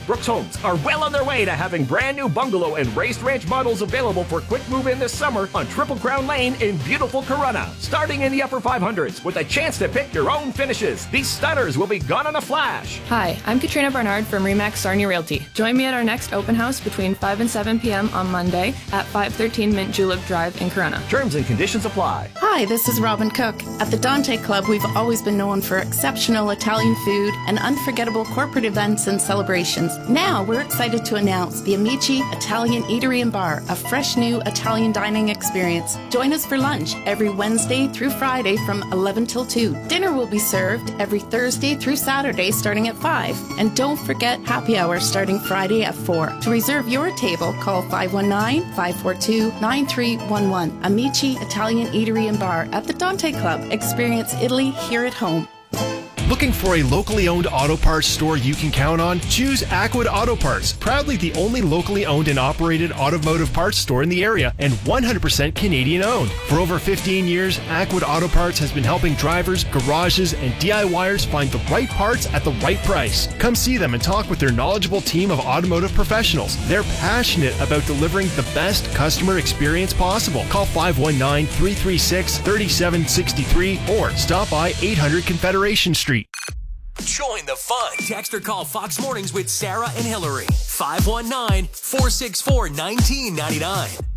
Brooks Homes are well on their way to having brand new bungalow and raised ranch models available for quick move-in this summer on Triple Crown Lane in beautiful Corunna. Starting in the upper 500s with a chance to pick your own finishes. These stunners will be gone in a flash. Hi, I'm Katrina Barnard from Remax Sarnia Realty. Join me at our next open house between 5 and 7 p.m. on Monday at 513 Mint Julep Drive in Corunna. Terms and conditions apply. Hi, this is Robin Cook. At the Dante Club, we've always been known for exceptional Italian food and unforgettable corporate events and celebrations. Now, we're excited to announce the Amici Italian Eatery and Bar, a fresh new Italian dining experience. Join us for lunch every Wednesday through Friday from 11 till 2. Dinner will be served every Thursday through Saturday starting at 5. And don't forget happy hour starting Friday at 4. To reserve your table, call 519-542-9311. Amici Italian Eatery and Bar at the Dante Club. Experience Italy here at home. Looking for a locally owned auto parts store you can count on? Choose Aquid Auto Parts, proudly the only locally owned and operated automotive parts store in the area and 100% Canadian owned. For over 15 years, Aquid Auto Parts has been helping drivers, garages, and DIYers find the right parts at the right price. Come see them and talk with their knowledgeable team of automotive professionals. They're passionate about delivering the best customer experience possible. Call 519-336-3763 or stop by 800 Confederation Street. Join the fun. Text or call Fox Mornings with Sarah and Hillary. 519-464-1999.